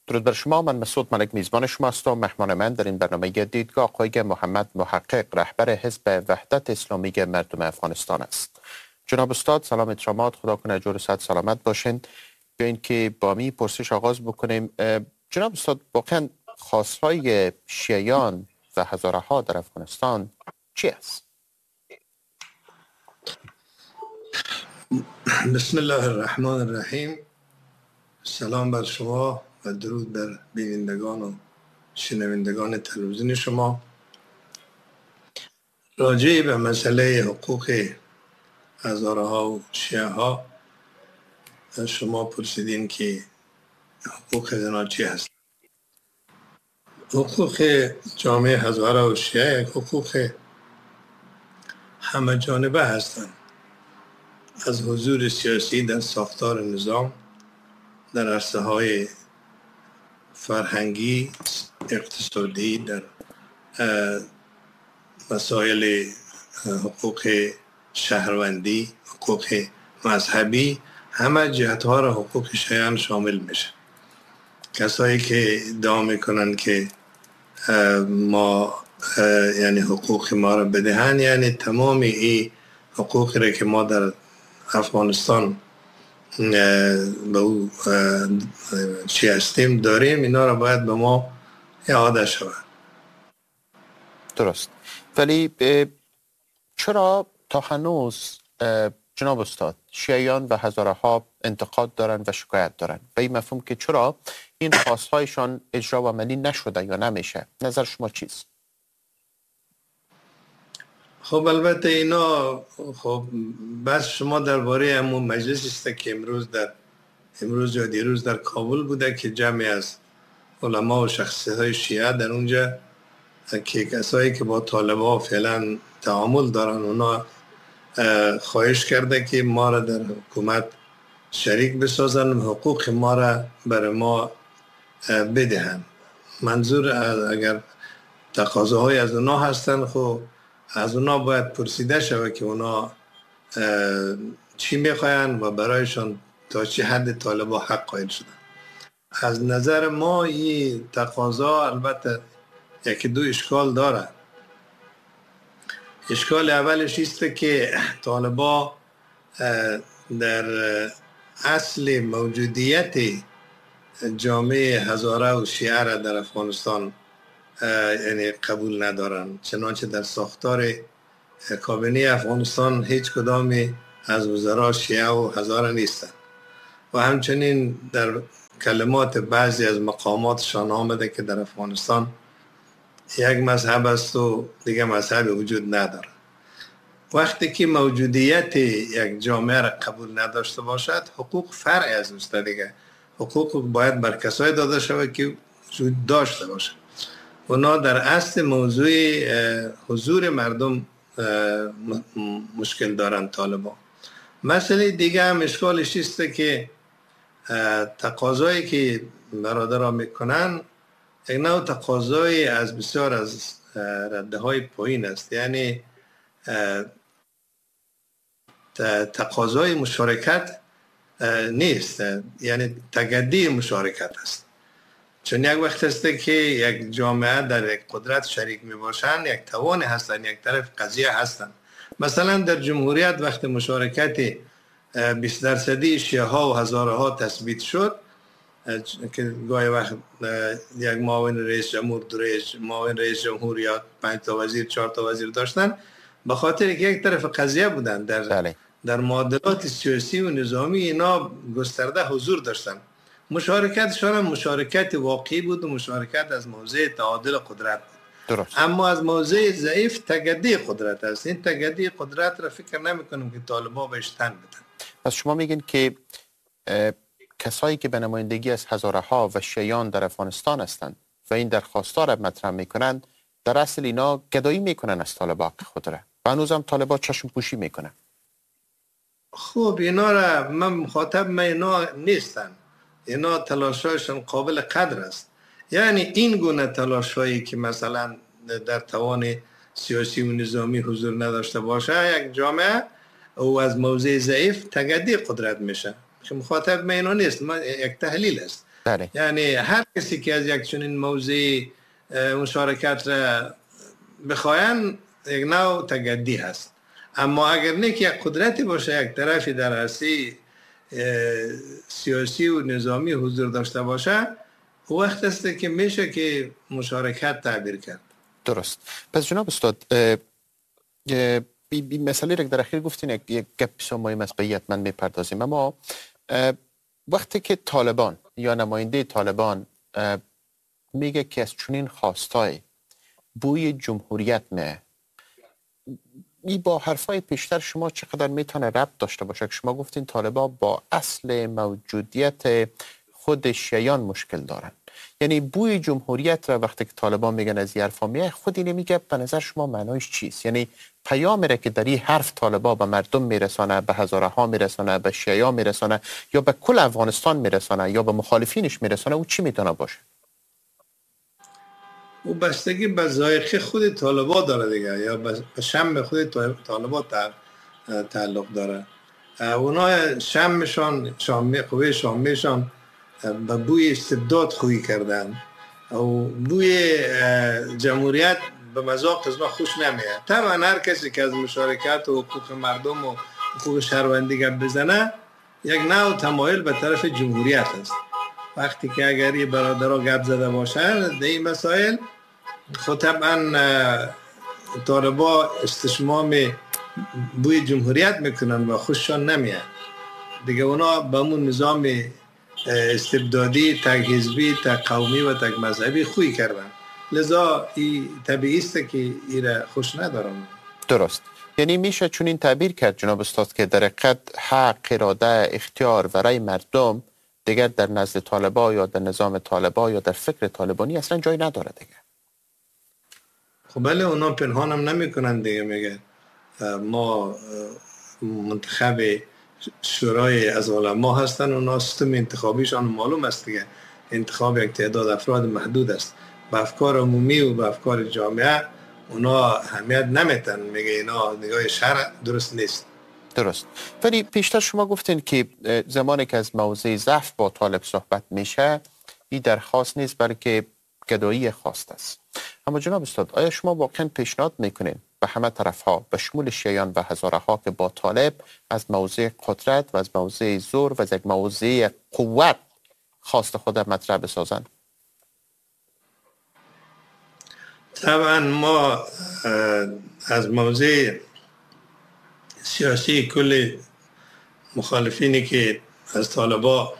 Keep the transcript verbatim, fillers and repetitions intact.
درود بر شما. من مسعود ملک میزبان شما هستم. مهمان من در این برنامه دیدگاه آقای محمد محقق، رهبر حزب وحدت اسلامی مردم افغانستان است. جناب استاد سلام اترامات، خدا کنه جور صحت سلامت باشین. بیاین که با می پرسش آغاز بکنیم. جناب استاد، واقعا خواستهای شیعیان و هزاره ها در افغانستان چی است؟ بسم الله الرحمن الرحیم. سلام بر شما و درود بر بینندگان و شنوندگان تلویزیون شما. راجع به مسئله حقوق هزاره ها و شیعه ها شما پرسیدین که حقوق زنا چی هست. حقوق جامعه هزاره و شیعه حقوق همه جانبه هستند، از حضور سیاسی در ساختار نظام، در عرصه های فرهنگی، اقتصادی، در مسائل حقوق شهروندی، حقوق مذهبی، همه جهت ها را حقوق شیعیان شامل میشه. کسایی که ادعا میکنن که ما یعنی حقوق ما را بدهن، یعنی تمام این حقوقی را که ما در افغانستان به او چی هستیم داریم، اینا را باید به ما اعاده شود. درست. ولی چرا تا هنوز جناب استاد شیعیان و هزاره ها انتقاد دارن و شکایت دارن به این مفهوم که چرا این خواستهایشان اجرا و عملی نشده یا نمیشه؟ نظر شما چیست؟ خب البته اینا خب بس شما درباره همون مجلس است که امروز در امروز یا دیروز در کابل بوده که جمعی از علما و شخصیت های شیعه در اونجا که کسایی که با طالبان فعلا تعامل دارن اونا خواهش کرده که ما را در حکومت شریک بسازن و حقوق ما را بر ما بدهن. منظور اگر تقاضاهای از اونا هستن، خب از اونا باید پرسیده شود که اونا چی میخواین و برایشان تا چه حد طالبان حق قائل شدن. از نظر ما این تقاضا البته یکی دو اشکال داره. اشکال اولش است که طالبان در اصل موجودیت جامعه هزاره و شیعه را در افغانستان یعنی قبول ندارن، چنانچه در ساختار کابینه افغانستان هیچ کدام از وزرا شیعه و هزاره نیستند و همچنین در کلمات بعضی از مقاماتشان آمده که در افغانستان یک مذهب است و دیگه مذهب وجود نداره. وقتی که موجودیت یک جامعه را قبول نداشته باشد، حقوق فرع از اوست دیگه. حقوق باید بر کسای داده شود که وجود داشته باشد. اونا در اصل موضوع حضور مردم مشکل دارن طالبان. مسئله دیگه هم اشکالش است که تقاضایی که برادران میکنن یک نوع تقاضایی از بسیار از رده های پایین است، یعنی تقاضای مشارکت نیست، یعنی تجدید مشارکت است. چون یک وقت است که یک جامعه در یک قدرت شریک می باشند، یک توان هستند، یک طرف قضیه هستند. مثلا در جمهوریت وقت مشارکت بیست درصدی شیعه ها و هزاره ها تثبیت شد که گاهی وقت یک معاون رئیس جمهور، دو رئیس معاون رئیس جمهور یا پنج تا وزیر، چهار تا وزیر داشتن، به خاطر که یک طرف قضیه بودن در بله. در معادلات سیاسی و نظامی اینا گسترده حضور داشتن. مشارکتشان هم مشارکت واقعی بود و مشارکت از موضع تعادل قدرت بود. درست. اما از موضع ضعیف تجدید قدرت است. این تجدید قدرت را فکر نمی کنم که طالبان بهش تن بدن. پس شما میگین که کسایی که به نمایندگی از هزاره ها و شیعیان در افغانستان هستند و این درخواست‌ها را مطرح میکنند، در اصل اینا گدایی میکنن از طالبان خود را و هنوزم طالبان چشم پوشی میکنن. خب اینا را من مخاطب من اینا نیستن. اینا تلاشایشان قابل قدر است. یعنی این گونه تلاشایی که مثلا در توان سیاسی و نظامی حضور نداشته باشه یک جامعه او از موضع ضعیف تجدید قدرت میشه. که مخاطب من اینا نیست، من یک تحلیل است. بله. یعنی هر کسی که از یک چنین موضوعی مشارکت را بخواین یک نوع تگدی هست. اما اگر نه که یک قدرتی باشه، یک طرفی در عرصه سیاسی و نظامی حضور داشته باشه، وقت است که میشه که مشارکت تعبیر کرد. درست. پس جناب استاد بی, بی مسئله را در اخیر گفتین، یک, یک گپ بسیار مهم است، به من میپردازیم. اما وقتی که طالبان یا نماینده طالبان میگه که از چنین خواستای بوی جمهوریت نه، ای با حرفای پیشتر شما چقدر میتونه ربط داشته باشه که شما گفتین طالبان با اصل موجودیت خود شیعیان مشکل دارن؟ یعنی بوی جمهوریت را وقتی که طالبان میگن از این حرفا میاد، خود اینه میگه به نظر شما معنایش چیست؟ یعنی پیامی را که در این حرف طالبان به مردم میرسانه، به هزاره ها میرسانه، به شیعیان میرسانه، یا به کل افغانستان میرسانه، یا به مخالفینش میرسانه، او چی میتونه باشه؟ او بستگی به ذائقه خود طالبان داره دیگه، یا به شم خود طالبان تعلق داره. اونا شمشان، شامی قوه شامیشان به بوی استبداد خویی کردن و بوی جمهوریت به مذاق از ما خوش نمیاد. طبعا هر کسی که از مشارکت و حقوق مردم و حقوق شهروندی گپ بزنه، یک نوع تمایل به طرف جمهوریت است. وقتی که اگر یه برادرها گپ زده باشن در این مسائل، خود طبعا طالبا استشمام بوی جمهوریت میکنن و خوششان نمیاد دیگه. اونا به همون نظام استبدادی، تک حزبی، تک قومی و تک مذهبی خوی کردن، لذا ای طبیعی است که ایره خوش ندارن. درست. یعنی میشه چون این تعبیر کرد جناب استاد که در حقیقت حق، اراده، اختیار و رای مردم دیگر در نزد طالبا یا در نظام طالبا یا در فکر طالبانی اصلا جای نداره دیگه. خب بله، اونا پنهان هم نمی کنن دیگه. میگه ما منتخب شورای از علما هستن، اونا سیستم انتخابیشان معلوم است دیگه. انتخاب یک تعداد افراد محدود است. به افکار عمومی و به افکار جامعه اونا اهمیت نمیتن. میگه اینا نگاه شرع درست نیست. درست. ولی پیشتر شما گفتین که زمانی که از موضع ضعف با طالب صحبت میشه، این درخواست نیست بلکه گدایی خواست است. اما جناب استاد، آیا شما واقعا پیشنهاد میکنین به همه طرف ها به شمول شیعیان و هزاره ها که با طالب از موضع قدرت و از موضع زور و از یک موضع قوت خواست خود مطرح بسازن؟ طبعا ما از موضع سیاسی کل مخالفینی که از طالبا